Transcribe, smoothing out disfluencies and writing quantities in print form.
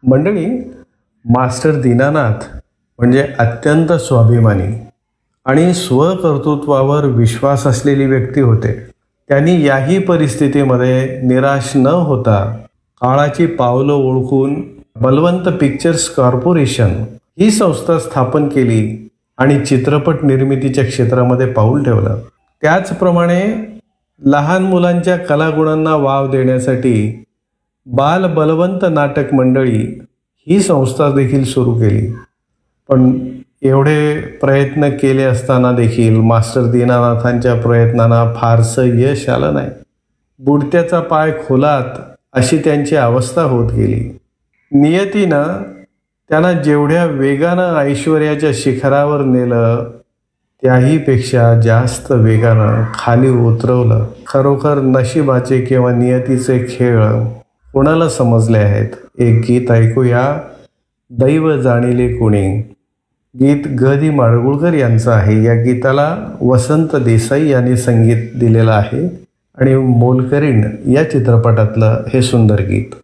मंडळी, मास्टर दीनानाथ म्हणजे अत्यंत स्वाभिमानी आणि स्वकर्तृत्वावर विश्वास असलेली व्यक्ती होते. त्यांनी याही परिस्थितीमध्ये निराश न होता काळाची पावलं ओळखून बलवंत पिक्चर्स कॉर्पोरेशन ही संस्था स्थापन केली आणि चित्रपट निर्मितीच्या क्षेत्रामध्ये पाऊल ठेवलं. त्याचप्रमाणे लहान मुलांच्या कलागुणांना वाव देण्यासाठी बाल बलवंत नाटक मंडळी ही संस्था देखील सुरू केली. पण एवढे प्रयत्न केले असताना देखील मास्टर दीनानाथांच्या प्रयत्नांना फारसं यश आलं नाही. बुडत्याचा पाय खोलात अशी त्यांची अवस्था होत गेली. नियतीनं त्यांना जेवढ्या वेगानं ऐश्वर्याच्या शिखरावर नेलं त्याहीपेक्षा जास्त वेगानं खाली उतरवलं. खरोखर नशिबाचे किंवा नियतीचे खेळ कोणाला समजले आहेत? एक गीत ऐकूया, दैव जाणिले कोणी. गीत ग दी माडगुळकर यांचं आहे. या गीताला वसंत देसाई यांनी संगीत दिलेलं आहे आणि मोलकरीण या चित्रपटातलं हे सुंदर गीत.